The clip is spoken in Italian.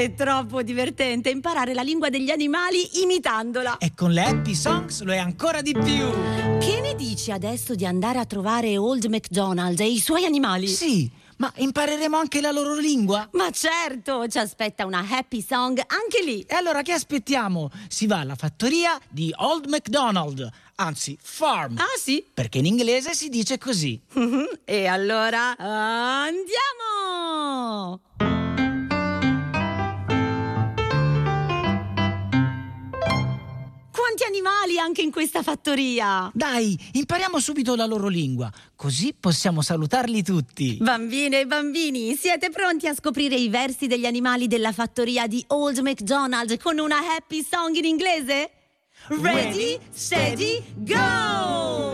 È troppo divertente imparare la lingua degli animali imitandola. E con le Happy Songs lo è ancora di più. Che ne dici adesso di andare a trovare Old MacDonald e i suoi animali? Sì, ma impareremo anche la loro lingua? Ma certo, ci aspetta una happy song anche lì. E allora che aspettiamo? Si va alla fattoria di Old MacDonald, anzi farm. Ah sì? Perché in inglese si dice così. E allora andiamo! Quanti animali anche in questa fattoria! Dai, impariamo subito la loro lingua, così possiamo salutarli tutti. Bambine e bambini, siete pronti a scoprire i versi degli animali della fattoria di Old MacDonald con una happy song in inglese? Ready, steady, go!